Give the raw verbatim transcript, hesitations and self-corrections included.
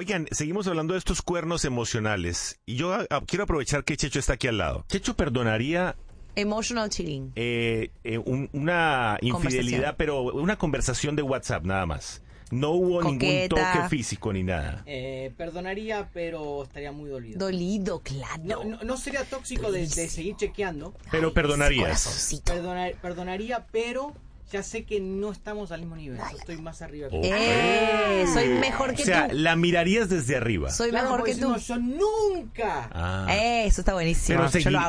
Oigan, seguimos hablando de estos cuernos emocionales. Y yo a, a, quiero aprovechar que Checho está aquí al lado. Checho perdonaría... Emotional cheating. Eh, eh, un, una infidelidad, pero una conversación de WhatsApp nada más. No hubo Coqueta. ningún toque físico ni nada. Eh, perdonaría, pero estaría muy dolido. Dolido, claro. No, no, no sería tóxico de, de seguir chequeando. Pero Ay, perdonarías. corazoncito. Perdonar, perdonaría, pero ya sé que no estamos al mismo nivel. Estoy más arriba que Oh. tú. Eh, soy mejor que O sea, tú. la mirarías desde arriba. Soy Claro, mejor porque que si tú. no, yo nunca. Ah. Eh, eso está buenísimo. Pero Yo segui- lo hago.